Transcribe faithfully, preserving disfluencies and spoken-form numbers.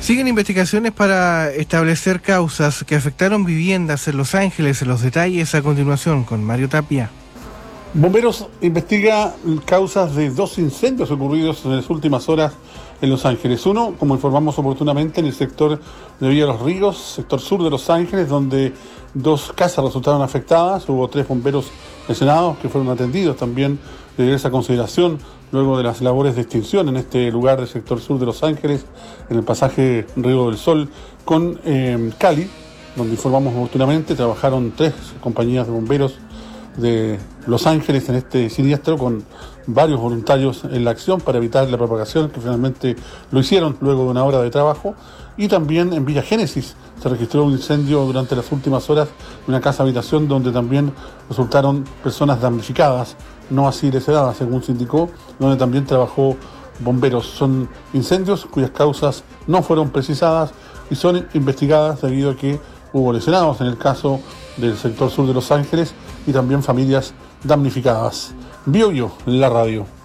Siguen investigaciones para establecer causas que afectaron viviendas en Los Ángeles. Los detalles a continuación con Mario Tapia. Bomberos investiga causas de dos incendios ocurridos en las últimas horas en Los Ángeles. Uno, como informamos oportunamente, en el sector de Villa Los Ríos, sector sur de Los Ángeles, donde dos casas resultaron afectadas. Hubo tres bomberos lesionados que fueron atendidos también de esa consideración luego de las labores de extinción en este lugar del sector sur de Los Ángeles, en el pasaje Río del Sol con eh, Cali, donde informamos oportunamente, trabajaron tres compañías de bomberos de Los Ángeles en este siniestro con varios voluntarios en la acción para evitar la propagación, que finalmente lo hicieron luego de una hora de trabajo. Y también en Villa Génesis se registró un incendio durante las últimas horas en una casa habitación donde también resultaron personas damnificadas, no así lesionadas, según se indicó, donde también trabajó bomberos. Son incendios cuyas causas no fueron precisadas y son investigadas debido a que hubo lesionados en el caso del sector sur de Los Ángeles y también familias damnificadas. BioBio, la radio.